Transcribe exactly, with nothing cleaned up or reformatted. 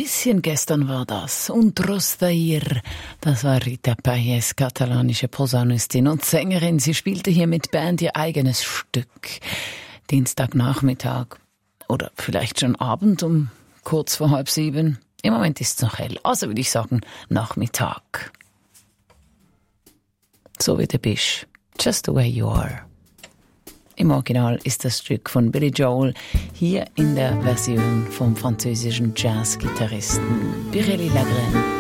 bisschen gestern war das. Und Rostair, das war Rita Payés, katalanische Posaunistin und Sängerin. Sie spielte hier mit Band ihr eigenes Stück. Dienstagnachmittag oder vielleicht schon Abend um kurz vor halb sieben. Im Moment ist es noch hell, also würde ich sagen Nachmittag. So wie du bist, just the way you are. Im Original ist das Stück von Billy Joel, hier in der Version vom französischen Jazzgitarristen Pirelli Lagrène.